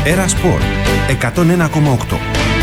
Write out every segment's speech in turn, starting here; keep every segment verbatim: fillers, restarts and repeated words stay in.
Έρα Σπορ εκατόν ένα κόμμα οκτώ.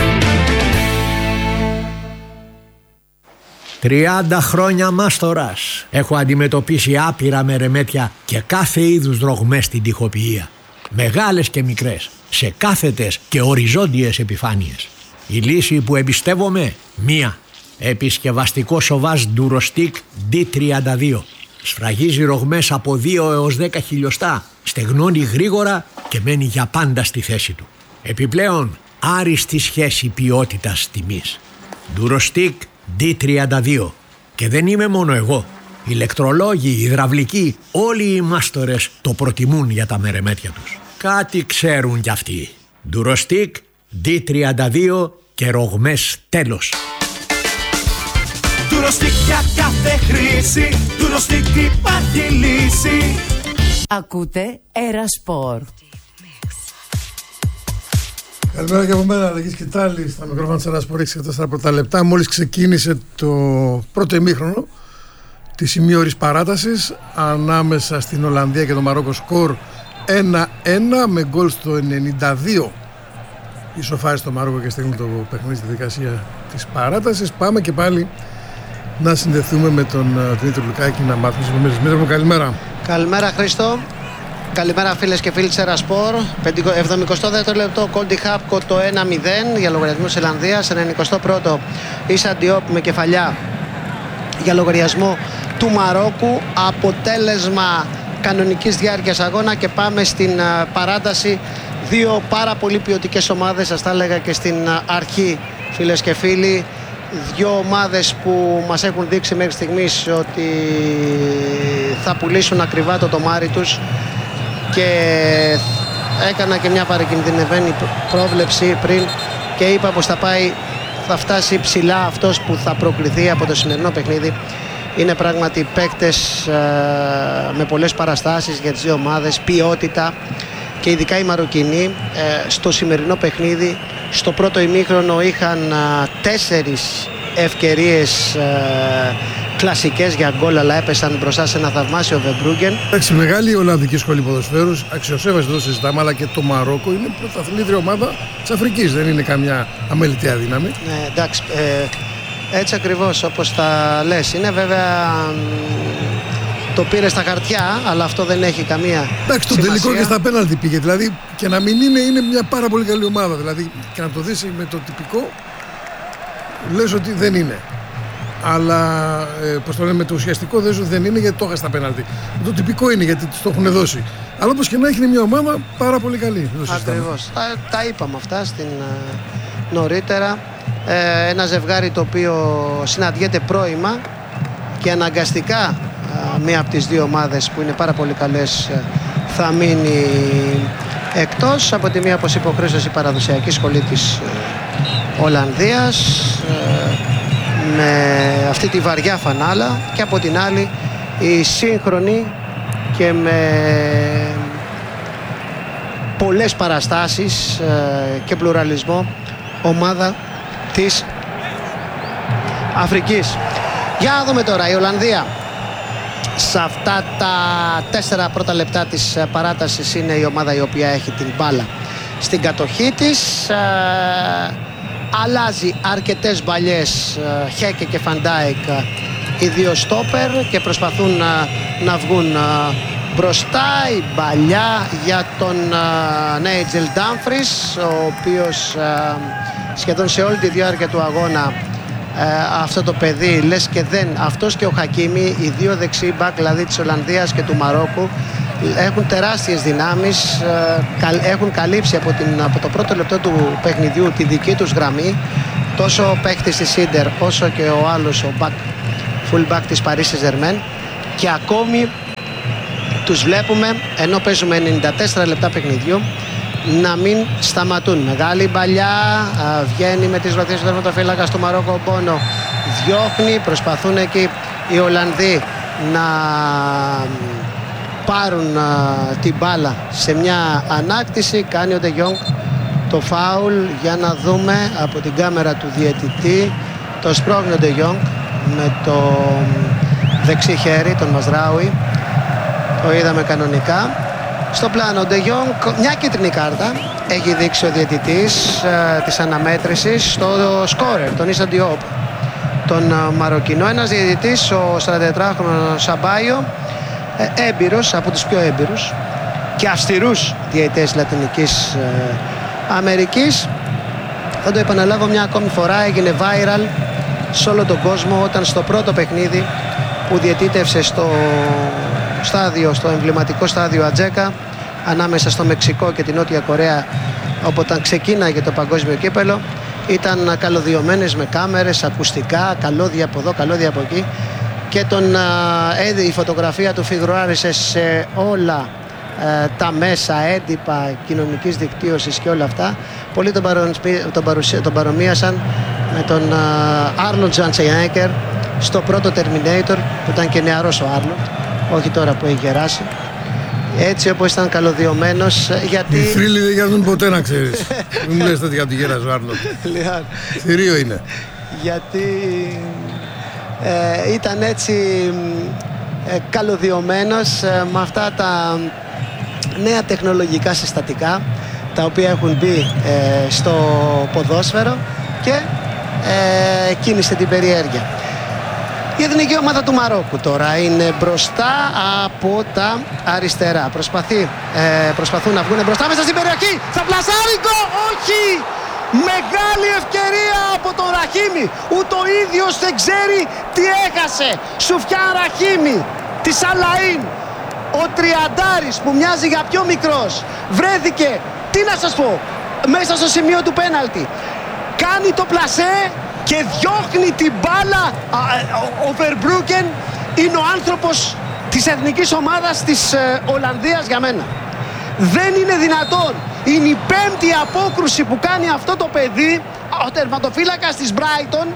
τριάντα χρόνια μάστορας. Έχω αντιμετωπίσει άπειρα μερεμέτια και κάθε είδους ρογμές στην τοιχοποιία. Μεγάλες και μικρές, σε κάθετες και οριζόντιες επιφάνειες. Η λύση που εμπιστεύομαι, μία. Επισκευαστικό σοβάζ Durostic ντι τριάντα δύο. Σφραγίζει ρογμές από δύο έως δέκα χιλιοστά, στεγνώνει γρήγορα και μένει για πάντα στη θέση του. Επιπλέον, άριστη σχέση ποιότητας τιμής. Durostic ντι τριάντα δύο. Και δεν είμαι μόνο εγώ. Ηλεκτρολόγοι, υδραυλικοί, όλοι οι μάστορες το προτιμούν για τα μερεμέτια τους. Κάτι ξέρουν κι αυτοί. Durostic ντι τριάντα δύο και ρογμές τέλος. Durostic για κάθε χρήση, Durostic υπάρχει λύση. Ακούτε Έρα Σπορ. Καλημέρα και από μένα, Αλέξης Κιτάλης, στα μικρόφωνα της Έρα Σπορ, έξι και τέσσερα πρώτα λεπτά. Μόλις ξεκίνησε το πρώτο ημίχρονο της ημίωρης παράτασης ανάμεσα στην Ολλανδία και το Μαρόκο, σκορ ένα ένα με γκολ στο ενενήντα δύο. Ισοφάρισε το Μαρόκο και στέλνει το παιχνίδι στη δικασία της παράτασης. Πάμε και πάλι να συνδεθούμε με τον Δημήτρη Λουκάκη να μάθουμε τις επόμενες. Δημήτρη μου, καλημέρα. Καλημέρα Χρήστο. Καλημέρα φίλες και φίλοι της Έρα Σπορ. εβδομηκοστό δεύτερο λεπτό Κόλντι Χάπκο το ένα μηδέν για λογαριασμό της Ιρλανδίας. ενενηκοστό πρώτο Ίσα Ντιόπ με κεφαλιά για λογαριασμό του Μαρόκου. Αποτέλεσμα κανονικής διάρκειας αγώνα και πάμε στην uh, παράταση. Δύο πάρα πολύ ποιοτικές ομάδες, σας τα έλεγα και στην uh, αρχή φίλες και φίλοι. Δύο ομάδες που μας έχουν δείξει μέχρι στιγμής ότι θα πουλήσουν ακριβά το τομάρι τους και έκανα και μια παρακινδυνευμένη πρόβλεψη πριν και είπα πως θα πάει, θα φτάσει ψηλά αυτός που θα προκληθεί από το σημερινό παιχνίδι. Είναι πράγματι παίκτες ε, με πολλές παραστάσεις για τις δύο ομάδες, ποιότητα και ειδικά οι Μαροκινοί ε, στο σημερινό παιχνίδι στο πρώτο ημίχρονο είχαν ε, τέσσερις ευκαιρίες ε, κλασικές για γκολ, αλλά έπεσαν μπροστά σε ένα θαυμάσιο Βεμπρούγκεν. Εντάξει, μεγάλη η Ολλανδική σχολή ποδοσφαίρου, αξιοσέβαστη εδώ συζητάμε, αλλά και το Μαρόκο είναι πρωταθλήτρια ομάδα της Αφρικής, δεν είναι καμιά αμεληταία δύναμη. Ναι, εντάξει, ε, έτσι ακριβώς όπως τα λες. Είναι βέβαια το πήρε στα χαρτιά, αλλά αυτό δεν έχει καμία εντάξει, το σημασία. τελικό και στα πέναλτι πήγε. Δηλαδή και να μην είναι, είναι μια πάρα πολύ καλή ομάδα. Δηλαδή και να το δεις με το τυπικό, λες ότι δεν είναι. Αλλά ε, πώς το λέμε, το ουσιαστικό λες ότι δεν είναι γιατί το είχα στα πέναλτι. Το τυπικό είναι γιατί το έχουν δώσει. Αλλά όπως και να έχει, είναι μια ομάδα πάρα πολύ καλή. Ακριβώς. Τα, τα είπαμε αυτά στην, uh, νωρίτερα. Ε, ένα ζευγάρι το οποίο συναντιέται πρώιμα και αναγκαστικά uh, μία από τις δύο ομάδες που είναι πάρα πολύ καλές uh, θα μείνει εκτός. Από τη μία, όπως είπε ο Χρήστος, η παραδοσιακή σχολή της uh, Ολλανδίας uh, με αυτή τη βαριά φανάλα, και από την άλλη η σύγχρονη και με πολλές παραστάσεις uh, και πλουραλισμό ομάδα της Αφρικής. Για να δούμε τώρα η Ολλανδία. Σε αυτά τα τέσσερα πρώτα λεπτά της παράτασης είναι η ομάδα η οποία έχει την μπάλα στην κατοχή της. Ε, αλλάζει αρκετές μπαλιές, ε, Χέκε και Φαντάικ, οι δύο στόπερ, και προσπαθούν να, να βγουν ε, μπροστά. Η μπαλιά για τον Νάιτζελ Ντάμφρις, ο οποίος ε, σχεδόν σε όλη τη διάρκεια του αγώνα ε, αυτό το παιδί, λες και δεν, αυτός και ο Χακίμι, οι δύο δεξί μπακ δηλαδή της Ολλανδίας και του Μαρόκου, έχουν τεράστιες δυνάμεις, ε, έχουν καλύψει από, την, από το πρώτο λεπτό του παιχνιδιού τη δική τους γραμμή, τόσο ο παίκτης της Ίντερ όσο και ο άλλος, ο back, full back της Paris Saint-Germain, και ακόμη τους βλέπουμε, ενώ παίζουμε ενενήντα τέσσερα λεπτά παιχνιδιού, να μην σταματούν. Μεγάλη μπαλιά, α, βγαίνει με τις βαθιές του τερματοφύλακας του Μαρόκο ο Μπόνο, διώχνει, προσπαθούν εκεί οι Ολλανδοί να πάρουν α, την μπάλα σε μια ανάκτηση. Κάνει ο Ντε Γιόνγκ το φάουλ, για να δούμε από την κάμερα του διαιτητή. Το σπρώχνει ο Ντε Γιόνγκ με το δεξί χέρι, τον Μαζράουι, το είδαμε κανονικά. στο πλάνο. Ντε Γιόνγκ, μια κίτρινη κάρτα έχει δείξει ο διαιτητής ε, της αναμέτρησης στο σκόρερ, τον Ίσα Διόπ, τον ε, Μαροκινό. Ένας διαιτητής, ο σαραντατετράχρονος Σαμπάιο, ε, έμπειρος, από τους πιο έμπειρους και αυστηρούς διαιτητές Λατινικής ε, Αμερικής. Θα το επαναλάβω μια ακόμη φορά, έγινε viral σε όλο τον κόσμο όταν στο πρώτο παιχνίδι που διαιτήτευσε στο στάδιο, στο εμβληματικό στάδιο Ατζέκα ανάμεσα στο Μεξικό και την Νότια Κορέα, όταν ξεκίναγε το παγκόσμιο κύπελο, ήταν καλωδιωμένες με κάμερες, ακουστικά, καλώδια από εδώ, καλώδια από εκεί, και τον, ε, η φωτογραφία του φιγουράρισε σε όλα ε, τα μέσα, έντυπα κοινωνικής δικτύωσης και όλα αυτά. Πολλοί τον, παρο, τον, παρουσία, τον παρομοίασαν με τον Άρνολντ Σβαρτσενέγκερ στο πρώτο Terminator, που ήταν και νεαρός ο Άρνολντ, όχι τώρα που έχει γεράσει. Έτσι όπως ήταν καλωδιωμένος, γιατί... Οι θρύλοι δεν γιάζουν ποτέ, να ξέρεις. Μην μου λες τέτοια από τη γέρας ο Άρνολντ. Θηρίο είναι. Γιατί ε, ήταν έτσι ε, καλωδιωμένος ε, με αυτά τα νέα τεχνολογικά συστατικά τα οποία έχουν μπει ε, στο ποδόσφαιρο, και ε, κίνησε την περιέργεια. Η εθνική ομάδα του Μαρόκου τώρα είναι μπροστά από τα αριστερά. Προσπαθεί, ε, προσπαθούν να βγουν μπροστά μέσα στην περιοχή. Θα πλασάρει γκολ! Όχι! Μεγάλη ευκαιρία από τον Ραχίμι. Ούτε ο ίδιος δεν ξέρει τι έχασε. Σουφιάν Ραχίμι της Αλαΐν, ο τριαντάρης που μοιάζει για πιο μικρός, βρέθηκε, τι να σας πω, μέσα στο σημείο του πέναλτι. Κάνει το πλασέ και διώχνει την μπάλα. Ο Verbruggen είναι ο άνθρωπος της εθνικής ομάδας της ε, Ολλανδίας για μένα. Δεν είναι δυνατόν. Είναι η πέμπτη απόκρουση που κάνει αυτό το παιδί, ο τερματοφύλακας της Brighton,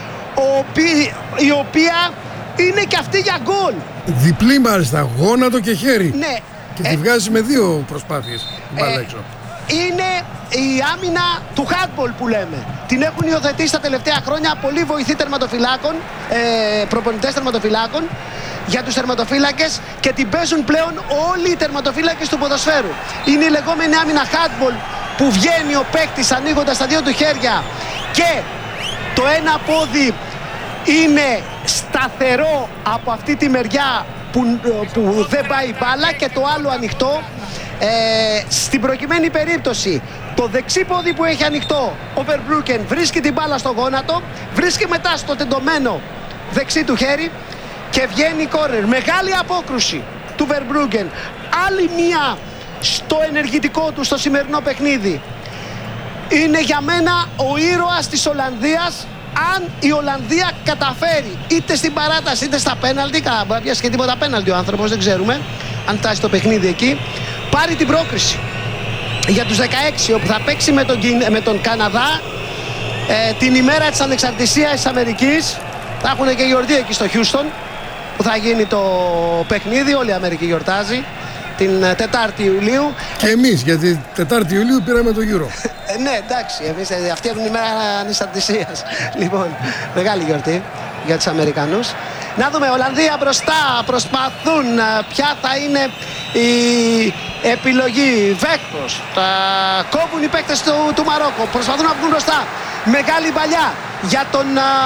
η οποία είναι και αυτή για γκολ. Διπλή μάλιστα, γόνατο και χέρι. Ναι. Και τη βγάζει με δύο προσπάθειες μπάλα ε, έξω. Είναι η άμυνα του handball που λέμε. Την έχουν υιοθετήσει τα τελευταία χρόνια πολλοί βοηθοί τερματοφυλάκων, ε, προπονητές τερματοφυλάκων για τους τερματοφύλακες, και την παίζουν πλέον όλοι οι τερματοφύλακες του ποδοσφαίρου. Είναι η λεγόμενη άμυνα handball, που βγαίνει ο παίκτης ανοίγοντας τα δύο του χέρια και το ένα πόδι είναι σταθερό από αυτή τη μεριά που, που δεν πάει η μπάλα, και το άλλο ανοιχτό. Ε, στην προκειμένη περίπτωση το δεξί πόδι που έχει ανοιχτό ο Verbruggen βρίσκει την μπάλα στο γόνατο, βρίσκει μετά στο τεντωμένο δεξί του χέρι και βγαίνει κόρνερ. Μεγάλη απόκρουση του Verbruggen, άλλη μία στο ενεργητικό του στο σημερινό παιχνίδι. Είναι για μένα ο ήρωας της Ολλανδίας. Αν η Ολλανδία καταφέρει είτε στην παράταση είτε στα πέναλτι, καλά, μπορεί να πιάσει και τίποτα πέναλτι ο άνθρωπος, δεν ξέρουμε αν φτάσει το παιχνίδι εκεί, πάρει την πρόκριση για τους δεκαέξι, όπου θα παίξει με τον, με τον Καναδά ε, την ημέρα της ανεξαρτησίας της Αμερικής. Θα έχουν και γιορτή εκεί στο Χιούστον που θα γίνει το παιχνίδι. Όλη η Αμερική γιορτάζει την Τετάρτη Ιουλίου. Και εμείς, γιατί Τετάρτη Ιουλίου πήραμε το Euro. Ναι, εντάξει, εμείς αυτή είναι η ημέρα ανεξαρτησίας. Λοιπόν, μεγάλη γιορτή για τους Αμερικανούς. Να δούμε, Ολλανδία μπροστά, προσπαθούν. Ποια θα είναι η επιλογή? Βέκος, τα κόβουν οι παίκτες του, του Μαρόκο, προσπαθούν να βγουν μπροστά. Μεγάλη παλιά για τον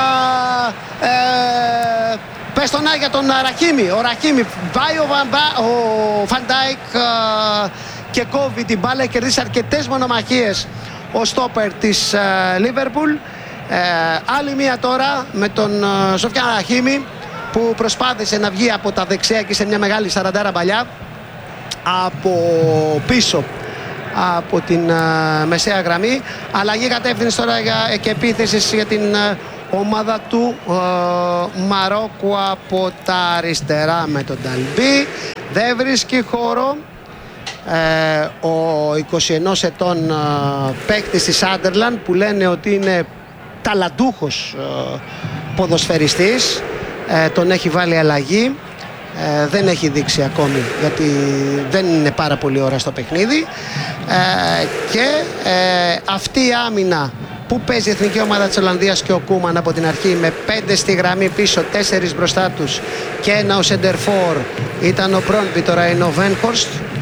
ε, πες τον για τον Ραχίμι. Ο Ραχίμι πάει ο, ο Φαντάικ και κόβει την μπάλα, κερδίσει αρκετές μονομαχίες ο στόπερ της Λίβερπουλ. Ε, άλλη μία τώρα με τον ε, Σοφιάν Ραχίμι, που προσπάθησε να βγει από τα δεξιά και σε μια μεγάλη σαραντάρα παλιά από πίσω από την ε, μεσαία γραμμή. Αλλαγή κατεύθυνση τώρα για, και επίθεση για την ε, ομάδα του ε, Μαρόκου από τα αριστερά με τον Ταλμπί. Δεν βρίσκει χώρο ε, ο είκοσι ενός ετών ε, παίκτης της Άντερλαντ, που λένε ότι είναι ταλαντούχος ε, ποδοσφαιριστής. Ε, τον έχει βάλει αλλαγή, ε, δεν έχει δείξει ακόμη, γιατί δεν είναι πάρα πολύ ώρα στο παιχνίδι, ε, και ε, αυτή η άμυνα που παίζει η εθνική ομάδα της Ολλανδίας και ο Κούμαν από την αρχή, με πέντε στη γραμμή πίσω, τέσσερις μπροστά τους και ένα ο Σεντερφόρ, ήταν ο Μπρόνμπι, τώρα είναι ο Βένχορστ.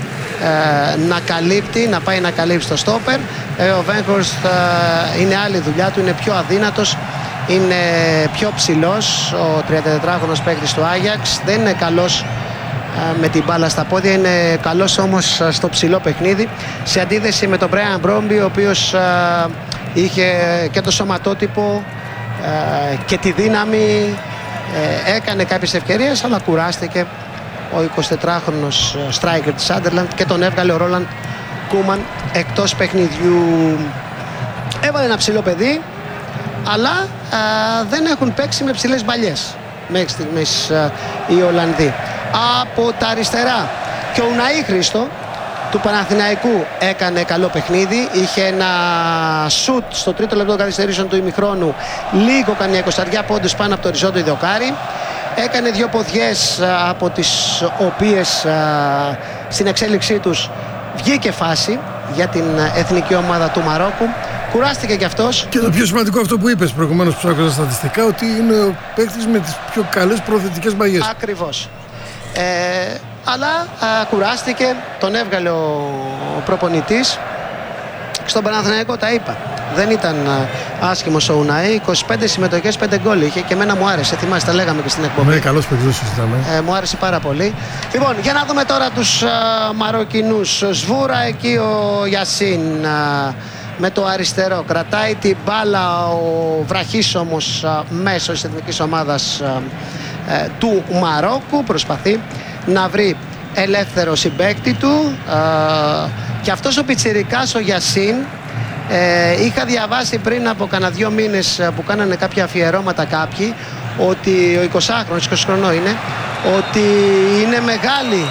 ε, να καλύπτει, να πάει να καλύψει το στόπερ. Ε, ο Βέγχορστ ε, είναι άλλη δουλειά του, είναι πιο αδύνατος, είναι πιο ψηλός. Ο τριαντατετράχρονος παίκτης του Άγιαξ δεν είναι καλός με την μπάλα στα πόδια, είναι καλός όμως στο ψηλό παιχνίδι, σε αντίθεση με τον Μπράιαν Μπρόμπι, ο οποίος α, είχε και το σωματότυπο α, και τη δύναμη, ε, έκανε κάποιες ευκαιρίες, αλλά κουράστηκε ο εικοσιτετράχρονος striker της Sunderland και τον έβγαλε ο Ρόλαντ Κούμαν εκτός παιχνιδιού. Έβαλε ένα ψηλό παιδί, αλλά α, δεν έχουν παίξει με ψηλές μπαλιές μέχρι στιγμής α, οι Ολλανδοί. Από τα αριστερά και ο Ουναή Χρήστο του Παναθηναϊκού έκανε καλό παιχνίδι, είχε ένα σουτ στο τρίτο λεπτό καθυστερήσεων του ημιχρόνου, λίγο καμιά εικοσαριά πόντους πάνω από το οριζόντιο δοκάρι, έκανε δύο ποδιές από τις οποίες στην εξέλιξή τους βγήκε φάση για την εθνική ομάδα του Μαρόκου. Κουράστηκε κι αυτός. Και το πιο σημαντικό αυτό που είπες προηγουμένως που άκουσα στατιστικά, ότι είναι ο παίκτης με τις πιο καλές προθετικές μπαγιές. Ακριβώς. Ε, αλλά α, κουράστηκε, τον έβγαλε ο, ο προπονητής. Στον Παναθηναϊκό τα είπα, δεν ήταν α, άσχημος ο Ουναή, είκοσι πέντε συμμετοχές, πέντε γκολ είχε και εμένα μου άρεσε, θυμάστε, τα λέγαμε και στην εκπομπή. Ναι, καλός παίκτης ήταν. Ε, μου άρεσε πάρα πολύ. Λοιπόν, για να δούμε τώρα τους α, Μαροκινούς. Σβούρα εκεί ο Γιασίν α, με το αριστερό, κρατάει την μπάλα ο βραχίσωμος μέσος της εθνικής ομάδας α, ε, του Μαρόκου, προσπαθεί να βρει ελεύθερο συμπαίκτη του, α, και αυτός ο πιτσιρικάς ο Γιασίν, ε, είχα διαβάσει πριν από κανένα δύο μήνες που κάνανε κάποια αφιερώματα κάποιοι, ότι ο εικοσάχρονος, είκοσι χρονών είναι, ότι είναι μεγάλη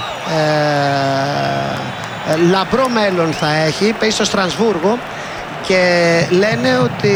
ε, λαμπρό μέλλον θα έχει, παίζει στο Στρασβούργο και λένε ότι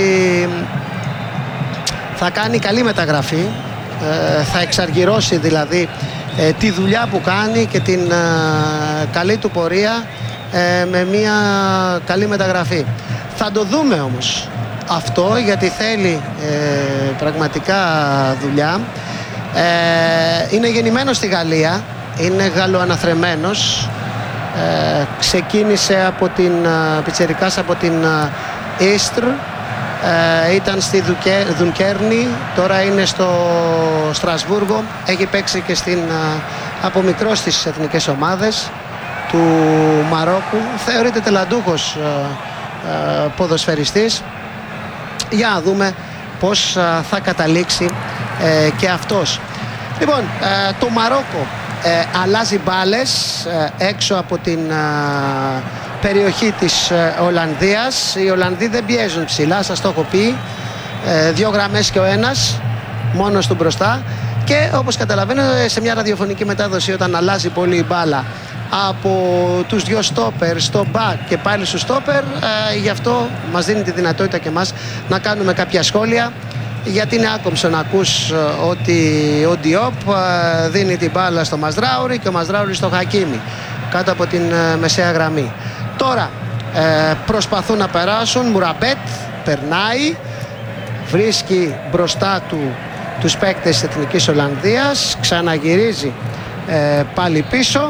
θα κάνει καλή μεταγραφή, ε, θα εξαργυρώσει δηλαδή ε, τη δουλειά που κάνει και την ε, καλή του πορεία ε, με μια καλή μεταγραφή. Θα το δούμε όμως αυτό, γιατί θέλει ε, πραγματικά δουλειά. Ε, είναι γεννημένος στη Γαλλία, είναι γαλλοαναθρεμένος, ε, ξεκίνησε από την ε, πιτσιρικάς από την ε, Ίστρ, ε, ήταν στη Δουκέ, Δουνκέρνη, τώρα είναι στο Στρασβούργο, έχει παίξει και στην, ε, από μικρός στις εθνικές ομάδες του Μαρόκου, θεωρείται τελαντούχος ε, ε, ποδοσφαιριστής. Για να δούμε πώς ε, θα καταλήξει ε, και αυτός. Λοιπόν, ε, το Μαρόκο ε, αλλάζει μπάλες ε, έξω από την ε, περιοχή της ε, Ολλανδίας. Οι Ολλανδοί δεν πιέζουν ψηλά, σας το έχω πει, ε, δύο γραμμές και ο ένας μόνος του μπροστά, και όπως καταλαβαίνετε σε μια ραδιοφωνική μετάδοση, όταν αλλάζει πολύ η μπάλα από τους δυο στόπερ στο back και πάλι στους στόπερ, ε, γι' αυτό μας δίνει τη δυνατότητα και μας να κάνουμε κάποια σχόλια, γιατί είναι άκομψο να ακούς ε, ότι ο Διόπ ε, δίνει την μπάλα στο Μαζράουρι και ο Μαζράουρι στο Χακίμι κάτω από την ε, μεσαία γραμμή. Τώρα ε, προσπαθούν να περάσουν, Μουραμπέτ περνάει, βρίσκει μπροστά του τους παίκτες της Εθνικής Ολλανδίας, ξαναγυρίζει ε, πάλι πίσω.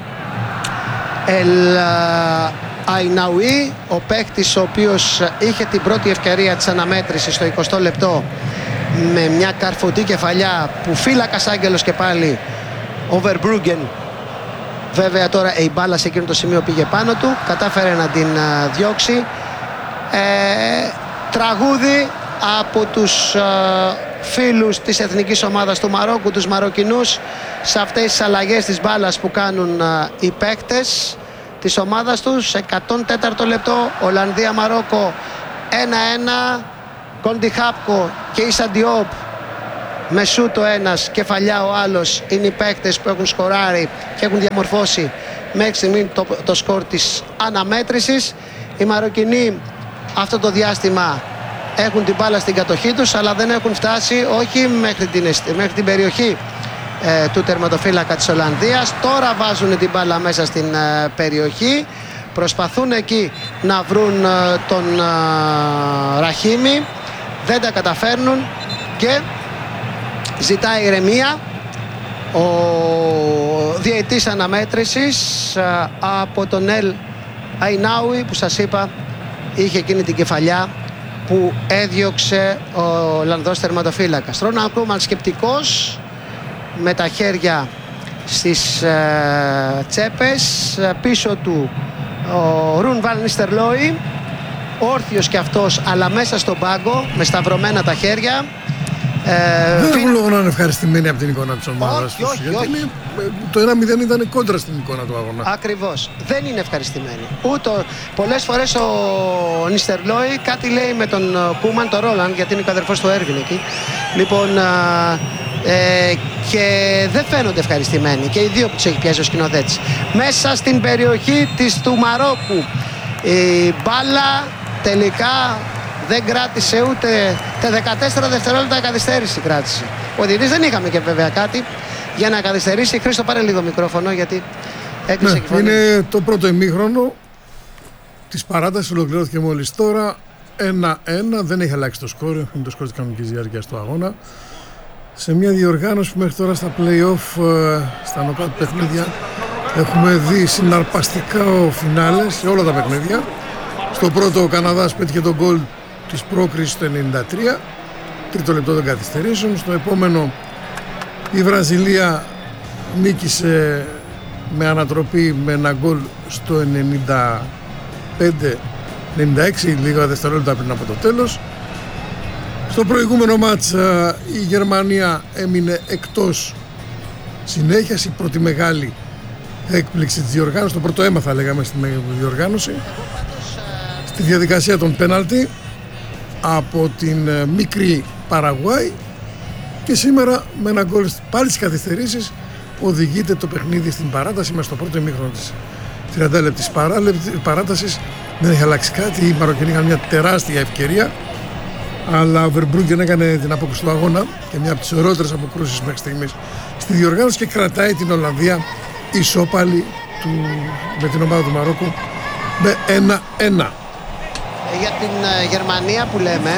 Ελ Αϊναουί, ο παίκτης ο οποίος είχε την πρώτη ευκαιρία της αναμέτρησης στο εικοστό λεπτό με μια καρφωτή κεφαλιά που φύλακας άγγελος και πάλι ο Βερμπρούγκεν. Βέβαια τώρα η μπάλα σε εκείνο το σημείο πήγε πάνω του, κατάφερε να την α, διώξει. Ε, τραγούδι από τους α, φίλους της εθνικής ομάδας του Μαρόκου, τους Μαροκινούς, σε αυτές τις αλλαγές της μπάλας που κάνουν α, οι παίκτες της ομάδας τους. εκατόν τέταρτο λεπτό, Ολλανδία-Μαρόκο ένα ένα. Κοντιχάπκο και Ίσα Διόπ με σούτ ο ένας, κεφαλιά ο άλλος, είναι οι παίκτες που έχουν σκοράρει και έχουν διαμορφώσει μέχρι στιγμή το, το σκορ της αναμέτρησης. Οι Μαροκινοί αυτό το διάστημα έχουν την μπάλα στην κατοχή τους, αλλά δεν έχουν φτάσει όχι μέχρι την, μέχρι την περιοχή ε, του τερματοφύλακα της Ολλανδίας. Τώρα βάζουν την μπάλα μέσα στην ε, περιοχή, προσπαθούν εκεί να βρουν ε, τον ε, Ραχίμι, δεν τα καταφέρνουν και ζητάει ηρεμία ο διαιτής αναμέτρησης από τον Ελ Αϊνάουι που σας είπα είχε εκείνη την κεφαλιά που έδιωξε ο Ολλανδός τερματοφύλακας. Ρόναλντ Κούμαν σκεπτικός με τα χέρια στις ε, τσέπες, πίσω του ο Ρουν Βαν Νίστερλόι, όρθιος κι αυτός αλλά μέσα στον πάγκο με σταυρωμένα τα χέρια. Ε, δεν έχουν λόγο να είναι ευχαριστημένοι από την εικόνα της ομάδας τους, όχι, γιατί όχι. Είναι, το ένα μηδέν ήταν κόντρα στην εικόνα του αγώνα. Ακριβώς, δεν είναι ευχαριστημένοι. Ούτε, πολλές φορές ο Νίστερλόι κάτι λέει με τον Κούμαν, τον Ρόλαντ, γιατί είναι ο αδερφός του Έρβιν εκεί. Λοιπόν, ε, και δεν φαίνονται ευχαριστημένοι και οι δύο που τους έχει πιάσει ο σκηνοθέτης. Μέσα στην περιοχή της του Μαρόκου η μπάλα τελικά δεν κράτησε ούτε τα δεκατέσσερα δευτερόλεπτα καθυστέρηση κράτησε. Ο διαιτητής δεν είχαμε και βέβαια κάτι για να καθυστερήσει. Χρήστο, πάρε λίγο μικρόφωνο γιατί έκλεισε Ναι, και φωνή. είναι το πρώτο ημίχρονο της παράτασης, ολοκληρώθηκε μόλις τώρα. ένα ένα, δεν έχει αλλάξει το σκόρ, είναι το σκόρ της κανονικής διάρκειας του αγώνα. Σε μια διοργάνωση που μέχρι τώρα στα play-off, στα νοκάουτ παιχνίδια, έχουμε δει συναρπαστικά φινάλε σε όλα τα παιχνίδια. Στο πρώτο ο Καναδάς πέτυχε τον γκολ της πρόκρισης στο ενενήντα τρία, τρίτο λεπτό των καθυστερήσεων. Στο επόμενο η Βραζιλία νίκησε με ανατροπή με ένα γκολ στο ενενήντα πέντε ενενήντα έξι, λίγα δευτερόλεπτα πριν από το τέλος. Στο προηγούμενο μάτς η Γερμανία έμεινε εκτός συνέχειας, η πρώτη μεγάλη έκπληξη της διοργάνωσης, το πρώτο αίμα θα λέγαμε στην διοργάνωση, στη διαδικασία των πέναλτι από την μικρή Παραγουάη, και σήμερα με ένα γκολ πάλι στις καθυστερήσεις οδηγείται το παιχνίδι στην παράταση. Μέσα στο πρώτο ημίχρονο της τριάντα λεπτής παράτασης δεν έχει αλλάξει κάτι. Οι Μαροκινοί είχαν μια τεράστια ευκαιρία, αλλά ο Βερμπρούγκεν έκανε την απόκριση του αγώνα και μια από τις ωραιότερες αποκρούσεις μέχρι στιγμής στη διοργάνωση και κρατάει την Ολλανδία ισόπαλη του, με την ομάδα του Μαρόκου με ένα ένα. Για την uh, Γερμανία που λέμε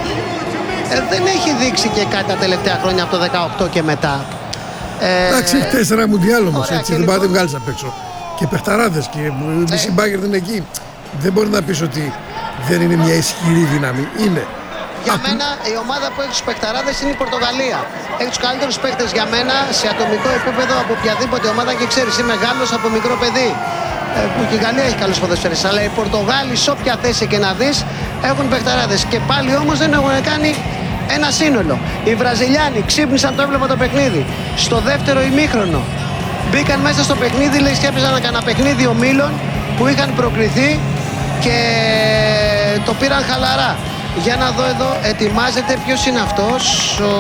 ε, δεν έχει δείξει και κάτι τα τελευταία χρόνια από το δεκαοκτώ και μετά. Εντάξει, έχει τέσσερα μουντιάλ όμως, ωραία, έτσι, και δεν μπορεί να λοιπόν- την βγάλεις απ' έξω. Και παιχταράδες και η μισή μπάγκερ δεν είναι εκεί. Δεν μπορεί να πεις ότι δεν είναι μια ισχυρή δύναμη. Είναι. Για μένα η ομάδα που έχει τους παιχταράδες είναι η Πορτογαλία. Έχει τους καλύτερους παίκτες για μένα σε ατομικό επίπεδο από οποιαδήποτε ομάδα, και ξέρεις είμαι Γάλλος από μικρό παιδί. Ε, που και η Γαλλία έχει καλούς ποδοσφαιριστές. Αλλά οι Πορτογάλοι σε όποια θέση και να δεις έχουν παιχταράδες. Και πάλι όμως δεν έχουν κάνει ένα σύνολο. Οι Βραζιλιάνοι ξύπνησαν, το έβλεπα το παιχνίδι. Στο δεύτερο ημίχρονο μπήκαν μέσα στο παιχνίδι, λέει σκέπτησαν να κάνα παιχνίδι ομίλων που είχαν προκριθεί και το πήραν χαλαρά. Για να δω εδώ, ετοιμάζεται, ποιος είναι αυτός, ο...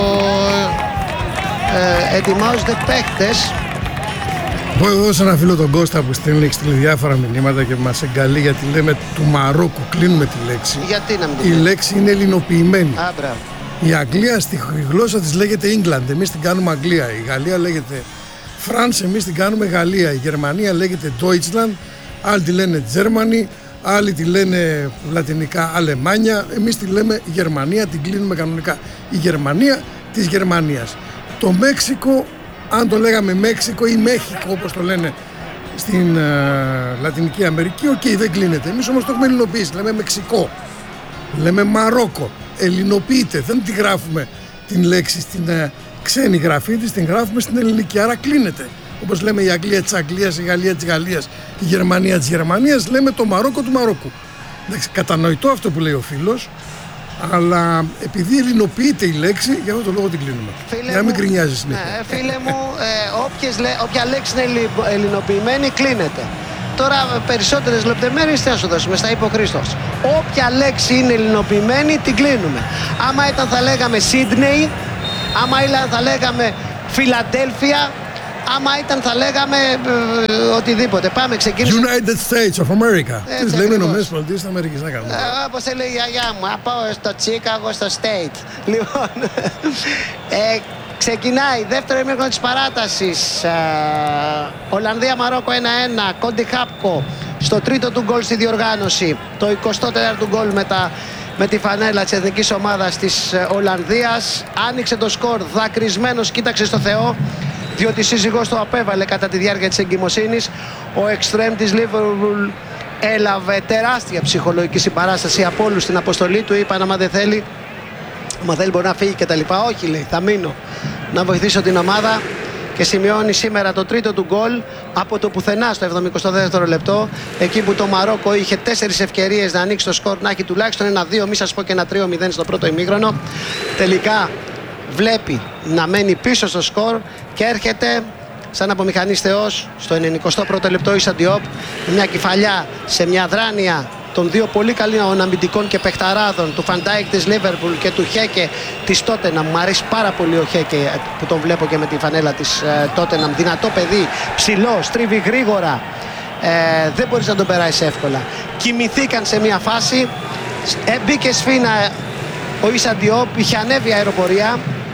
ε, ετοιμάζονται παίκτες. Εγώ εδώ σε ένα φίλο τον Κώστα που στέλνει, έχει στείλει διάφορα μηνύματα και μας εγκαλεί γιατί λέμε του Μαρόκου, κλείνουμε τη λέξη. Γιατί να μην το Η πει. λέξη είναι ελληνοποιημένη. Α, μπράβο. Η Αγγλία στη γλώσσα της λέγεται England, εμείς την κάνουμε Αγγλία. Η Γαλλία λέγεται France, εμείς την κάνουμε Γαλλία. Η Γερμανία λέγεται Deutschland, άλλοι τη λένε Germany, άλλοι τη λένε λατινικά Αλεμάνια, εμείς τη λέμε Γερμανία, την κλείνουμε κανονικά. Η Γερμανία της Γερμανίας. Το Μέξικο, αν το λέγαμε Μέξικο ή Μέχικο όπως το λένε στην uh, Λατινική Αμερική, οκ, okay, δεν κλείνεται. Εμείς όμως το έχουμε ελληνοποιήσει, λέμε Μεξικό, λέμε Μαρόκο, ελληνοποιείται, δεν τη γράφουμε την λέξη στην uh, ξένη γραφή της, την γράφουμε στην ελληνική, άρα κλείνεται. Όπως λέμε η Αγγλία της Αγγλίας, η Γαλλία της Γαλλίας, η Γερμανία της Γερμανίας, λέμε το Μαρόκο του Μαρόκου. Εντάξει, κατανοητό αυτό που λέει ο φίλος, αλλά επειδή ελληνοποιείται η λέξη, για αυτό το λόγο την κλείνουμε. Φίλε Για να μην μου, κρινιάζει συνέχεια. Ναι, φίλε μου, ε, όποιες, λέ- όποια λέξη είναι ελλη- ελληνοποιημένη κλείνεται. Τώρα περισσότερες λεπτομέρειες τι θα σου δώσουμε, στα είπε ο Χρήστος. Όποια λέξη είναι ελληνοποιημένη την κλείνουμε. Άμα ήταν θα λέγαμε Σίδνεϊ, άμα ήταν θα λέγαμε Φιλαντέλφια, άμα ήταν θα λέγαμε ε, οτιδήποτε. Πάμε, ξεκίνησε. United States of America. Έτσι Τι λέμε ακριβώς. Ηνωμένες Πολιτείες της Αμερικής, να κάνουμε. Ε, όπως έλεγε η γιαγιά μου, να πάω στο Τσίκαγο, στο State. Λοιπόν, ε, ξεκινάει δεύτερο ημίχρονο της παράτασης. Ε, Ολλανδία-Μαρόκο ένα ένα. Κόντι Χάπκο στο τρίτο του γκολ στη διοργάνωση. Το εικοστό τέταρτο γκολ με, τα, με τη φανέλα της εθνικής ομάδας της ε, Ολλανδίας. Άνοιξε το σκορ, δακρυσμένος, κοίταξε στο Θεό. διότι σύζυγός το απέβαλε κατά τη διάρκεια της εγκυμοσύνης. Ο εξτρέμ της Liverpool έλαβε τεράστια ψυχολογική συμπαράσταση από όλους στην αποστολή του. Είπαν άμα δεν θέλει, άμα θέλει μπορεί να φύγει και τα λοιπά. Όχι, λέει, θα μείνω να βοηθήσω την ομάδα. Και σημειώνει σήμερα το τρίτο του γκολ από το πουθενά στο εβδομηκοστό δεύτερο λεπτό, εκεί που το Μαρόκο είχε τέσσερις ευκαιρίες να ανοίξει το σκορ, να έχει τουλάχιστον ένα δύο, μη σας πω και ένα τρία μηδέν στο πρώτο ημίχρονο. Τελικά βλέπει να μένει πίσω στο σκορ και έρχεται σαν απομηχανής θεός στο ενενηκοστό πρώτο λεπτό η Σαντιόπ, μια κεφαλιά σε μια δράνεια των δύο πολύ καλών αμυντικών και παιχταράδων, του Φαντάικ της Liverpool και του Χέκε της Τότεναμ. Μου αρέσει πάρα πολύ ο Χέκε που τον βλέπω και με τη φανέλα της Τότεναμ. Δυνατό παιδί, ψηλό, στρίβει γρήγορα, ε, δεν μπορείς να τον περάσεις εύκολα. Κοιμηθήκαν σε μια φάση, ε, μπήκε σφίνα ο Ίσα Διόπ, είχε ανέβει αεροπορία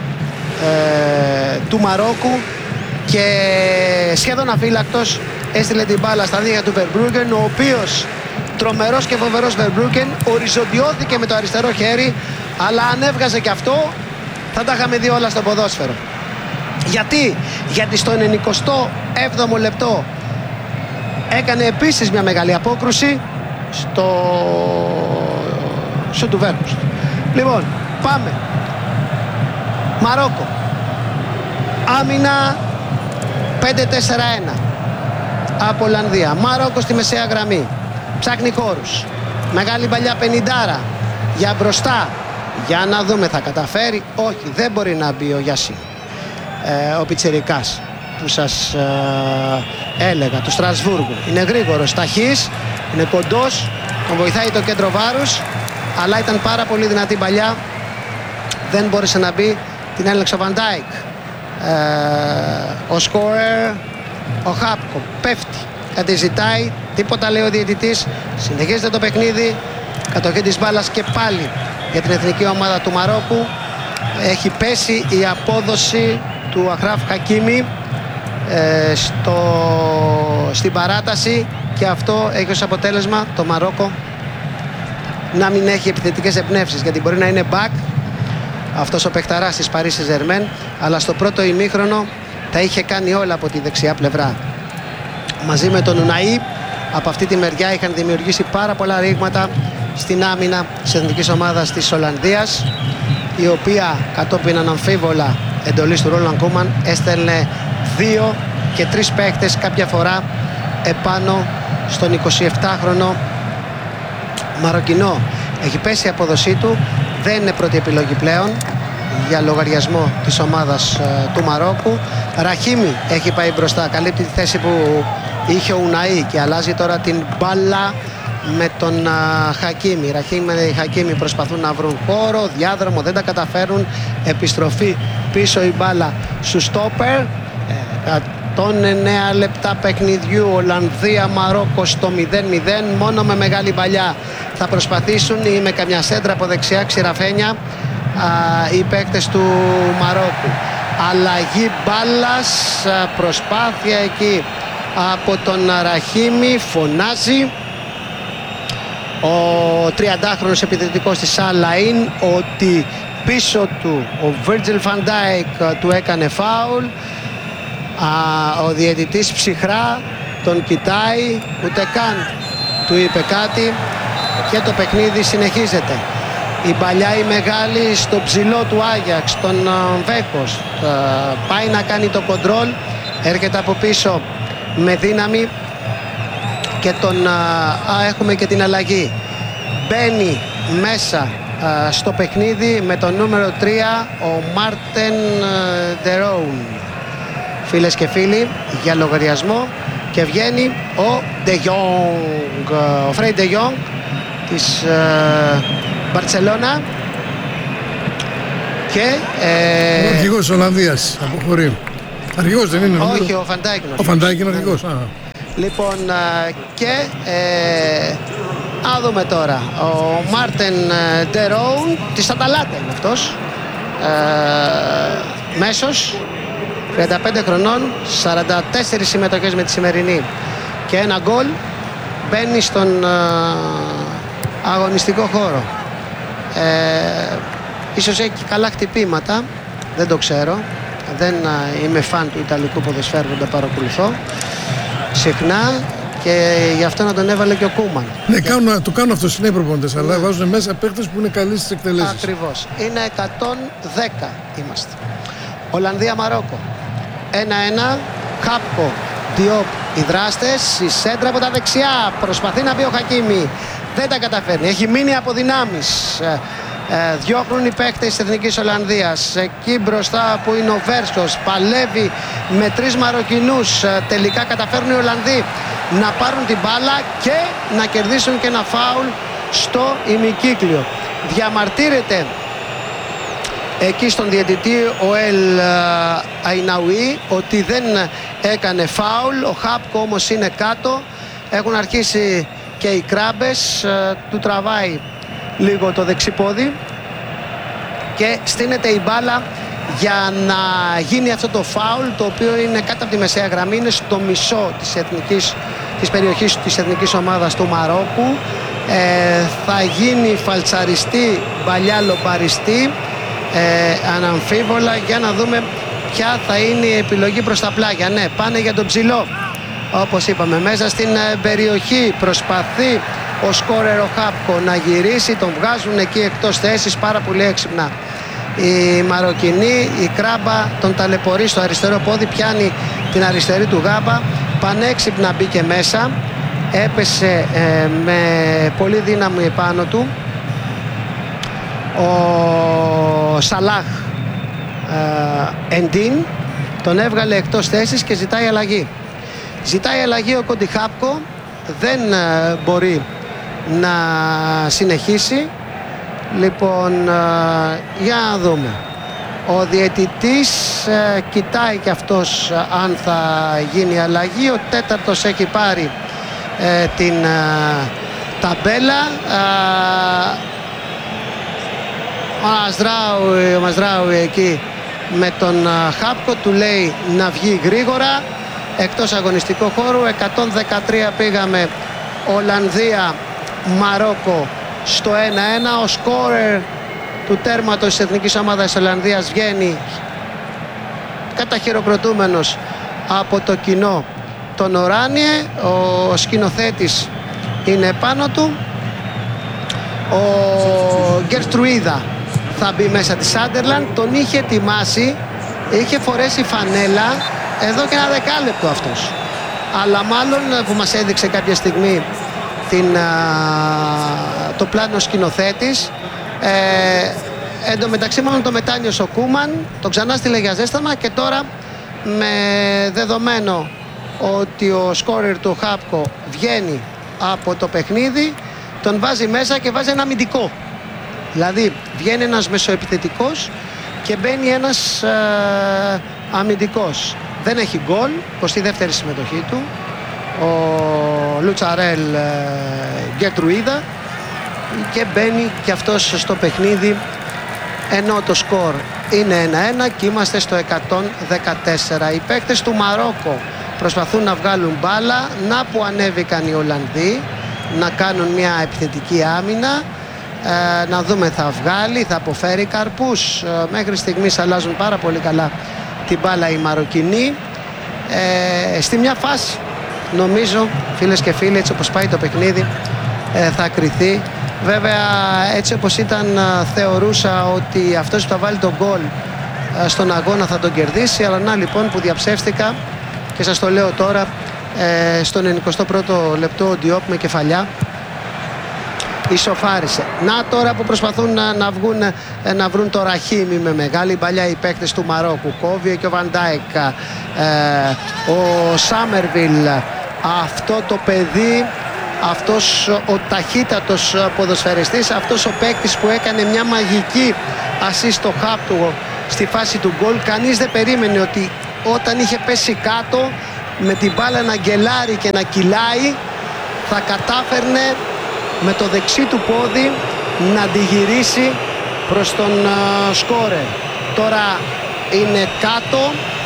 ε, του Μαρόκου και σχεδόν αφύλακτος έστειλε την μπάλα στα δίχτυα του Verbruggen, ο οποίος τρομερός και φοβερός Verbruggen οριζοντιώθηκε με το αριστερό χέρι, αλλά αν έβγαζε και αυτό θα τα είχαμε δει όλα στο ποδόσφαιρο. Γιατί? Γιατί στο ενενηκοστό έβδομο λεπτό έκανε επίσης μια μεγάλη απόκρουση στο σου του Βέρμπους. Λοιπόν, πάμε. Μαρόκο. Άμυνα πέντε τέσσερα ένα από Ολλανδία. Μαρόκο στη μεσαία γραμμή. Ψάχνει χώρους. Μεγάλη παλιά πενηντάρα για μπροστά. Για να δούμε, θα καταφέρει? Όχι, δεν μπορεί να μπει ο Γιασίν, ε, ο πιτσιρικάς που σας ε, έλεγα, του Στρασβούργου. Είναι γρήγορος, ταχύς, είναι κοντός, τον βοηθάει το κέντρο βάρους, αλλά ήταν πάρα πολύ δυνατή παλιά, δεν μπόρεσε να μπει, την έλεξε ο Βαντάικ. Ε, ο σκόρερ, ο Χάπκο, πέφτει, κάτι ζητάει, τίποτα λέει ο διαιτητής, συνεχίζεται το παιχνίδι, κατοχή της μπάλας και πάλι για την εθνική ομάδα του Μαρόκου. Έχει πέσει η απόδοση του Αχράφ Χακίμι ε, στο, στην παράταση, και αυτό έχει ως αποτέλεσμα το Μαρόκο να μην έχει επιθετικές εμπνεύσεις, γιατί μπορεί να είναι back αυτός ο παιχταράς της Paris Saint-Germain, αλλά στο πρώτο ημίχρονο τα είχε κάνει όλα από τη δεξιά πλευρά. Μαζί με τον Ουναή από αυτή τη μεριά είχαν δημιουργήσει πάρα πολλά ρήγματα στην άμυνα της εθνικής ομάδας της Ολλανδίας, η οποία κατόπιν αναμφίβολα εντολής του Ρόλαν Κούμαν έστελνε δύο και τρεις παίκτες κάποια φορά επάνω στον εικοσιεπτάχρονο Μαροκινό. Έχει πέσει η απόδοσή του, δεν είναι πρώτη επιλογή πλέον για λογαριασμό της ομάδας ε, του Μαρόκου. Ραχίμι έχει πάει μπροστά, καλύπτει τη θέση που είχε ο Ουναή και αλλάζει τώρα την μπάλα με τον α, Χακίμι. Ραχίμι και Χακίμι προσπαθούν να βρουν χώρο, διάδρομο, δεν τα καταφέρουν. Επιστροφή πίσω η μπάλα στους στόπερ. εκατόν εννέα λεπτά παιχνιδιού, Ολλανδία Μαρόκο στο μηδέν μηδέν. Μόνο με μεγάλη παλιά θα προσπαθήσουν, ή με καμιά σέντρα από δεξιά ξηραφένια, α, οι παίκτες του Μαρόκου. Αλλαγή μπάλας, α, προσπάθεια εκεί από τον Ραχίμι, φωνάζει ο τριαντάχρονος επιθετικός της Αλ-Αΐν ότι πίσω του ο Virgil van Dijk του έκανε φάουλ. Α, ο διαιτητής ψυχρά τον κοιτάει, ούτε καν του είπε κάτι, και το παιχνίδι συνεχίζεται. Η παλιά η μεγάλη στο ψηλό του Άγιαξ, τον Βέχος, πάει να κάνει το κοντρόλ, έρχεται από πίσω με δύναμη και τον α, έχουμε και την αλλαγή. Μπαίνει μέσα α, στο παιχνίδι με το νούμερο τρία ο Μάρτεν Ντερόουν, φίλες και φίλοι, για λογαριασμό, και βγαίνει ο De Jong, ο Φρέι De Jong της Μπαρτσελώνα, και ε, ο αρχηγός της Ολλανδίας αποχωρεί. Αρχηγός δεν είναι? Όχι, ο Φαντάικ. Ο Φαντάικ είναι αρχηγός. Λοιπόν, και ε, α δούμε τώρα. Ο Μάρτεν Ντερόουν της Αταλάντα είναι αυτός, ε, μέσος, τριάντα πέντε χρονών, σαράντα τέσσερις συμμετοχές με τη σημερινή και ένα γκολ. Μπαίνει στον ε, αγωνιστικό χώρο. Ε, ίσως έχει καλά χτυπήματα, δεν το ξέρω. Δεν είμαι φαν του Ιταλικού ποδοσφαίρου, δεν τα παρακολουθώ συχνά και γι' αυτό να τον έβαλε και ο Κούμαν. Ναι, και... κάνουν, το κάνουν αυτό συνέχεια προπονητές, αλλά βάζουν μέσα παίκτες που είναι καλοί στις εκτελέσεις. Ακριβώς. Είναι εκατόν δέκα είμαστε. Ολλανδία-Μαρόκο. ένα ένα. Χάπκο, Διόπ, οι δράστες. Η σέντρα από τα δεξιά. Προσπαθεί να μπει ο Χακίμι. Δεν τα καταφέρνει. Έχει μείνει από δυνάμεις. Ε, ε, διώχνουν οι παίκτες της Εθνικής Ολλανδίας. Εκεί μπροστά που είναι ο Βέρσκος. Παλεύει με τρεις Μαροκινούς. Ε, τελικά καταφέρνουν οι Ολλανδοί να πάρουν την μπάλα και να κερδίσουν και ένα φάουλ στο ημικύκλιο. Διαμαρτύρεται εκεί στον διαιτητή ο Ελ Αϊναουί ότι δεν έκανε φάουλ. Ο Χάπκο όμως είναι κάτω. Έχουν αρχίσει και οι κράμπες. Του τραβάει λίγο το δεξιπόδι και στείνεται η μπάλα για να γίνει αυτό το φάουλ, το οποίο είναι κάτω από τη μεσαία γραμμή. Είναι στο μισό της, εθνικής, της περιοχής της εθνικής ομάδας του Μαρόκου. Ε, θα γίνει φαλτσαριστή, μπαλιά λομπαριστή, ε, αναμφίβολα. Για να δούμε ποια θα είναι η επιλογή προς τα πλάγια. Ναι, πάνε για τον ψηλό, όπως είπαμε, μέσα στην περιοχή. Προσπαθεί ο σκόρερ ο Χάπκο να γυρίσει, τον βγάζουν εκεί εκτός θέσης, πάρα πολύ έξυπνα η Μαροκινή. Η Κράμπα τον ταλαιπωρεί στο αριστερό πόδι, πιάνει την αριστερή του γάμπα, πανέξυπνα μπήκε μέσα, έπεσε ε, με πολύ δύναμη επάνω του ο Σαλάχ ε, Εντίν, τον έβγαλε εκτός θέσης και ζητάει αλλαγή. Ζητάει αλλαγή ο Κόντι Χάπκο, δεν ε, μπορεί να συνεχίσει. Λοιπόν, ε, για να δούμε. Ο διαιτητής ε, κοιτάει και αυτός ε, αν θα γίνει αλλαγή. Ο τέταρτος έχει πάρει ε, την ε, ταμπέλα. Ε, ο Μαζράουι, ο Μαζράουι εκεί με τον ε, Χάπκο του λέει να βγει γρήγορα εκτός αγωνιστικού χώρου. εκατόν δεκατρία πήγαμε. Ολλανδία Μαρόκο στο ένα ένα. Ο σκόρερ του τέρματος της εθνικής ομάδας της Ολλανδίας βγαίνει καταχειροκροτούμενος από το κοινό τον Οράνιε. Ο σκηνοθέτης είναι πάνω του. Ο Γκερτρουίδα θα μπει μέσα τη Σάντερλαντ. Τον είχε ετοιμάσει, είχε φορέσει φανέλα εδώ και ένα δεκάλεπτο αυτός, αλλά μάλλον που μας έδειξε κάποια στιγμή την, α, το πλάνο σκηνοθέτης. Ε, εν τω μεταξύ μάλλον το μετάνιος ο Κούμαν, το ξανά στείλε για ζέσταμα και τώρα με δεδομένο ότι ο σκόρερ του Χάπκο βγαίνει από το παιχνίδι, τον βάζει μέσα και βάζει ένα αμυντικό. Δηλαδή βγαίνει ένας μεσοεπιθετικός και μπαίνει ένας α, αμυντικός. Δεν έχει γκολ, εικοστή δεύτερη συμμετοχή του ο Λουτσαρέλ Γκερτρουίδα, και μπαίνει και αυτός στο παιχνίδι, ενώ το σκορ είναι ένα ένα και είμαστε στο εκατόν δεκατέσσερα. Οι παίκτες του Μαρόκο προσπαθούν να βγάλουν μπάλα, να που ανέβηκαν οι Ολλανδοί να κάνουν μια επιθετική άμυνα. Ε, να δούμε, θα βγάλει, θα αποφέρει καρπούς. Ε, μέχρι στιγμής αλλάζουν πάρα πολύ καλά την μπάλα οι Μαροκινοί. Ε, στη μια φάση νομίζω, φίλες και φίλοι, έτσι όπως πάει το παιχνίδι, ε, θα κριθεί. Βέβαια έτσι όπως ήταν, θεωρούσα ότι αυτός που θα βάλει τον γκολ ε, στον αγώνα θα τον κερδίσει, αλλά να λοιπόν που διαψεύστηκα και σας το λέω τώρα, ε, στον ενενηκοστό πρώτο λεπτό ο Διόπ με κεφαλιά ισοφάρισε. Να τώρα που προσπαθούν να, να, βγουν, να βρουν το Ραχίμι με μεγάλη παλιά οι παίκτες του Μαρόκου. Κόβει και ο Βαντάικ, ε, ο Σάμερβιλ, αυτό το παιδί, αυτός ο ταχύτατος ποδοσφαιριστής, αυτός ο παίκτης που έκανε μια μαγική ασίστ στο Χάπτου στη φάση του γκολ. Κανείς δεν περίμενε ότι όταν είχε πέσει κάτω με την μπάλα να γκελάρει και να κυλάει θα κατάφερνε με το δεξί του πόδι να αντιγυρίσει προς τον uh, σκόρερ. Τώρα είναι κάτω,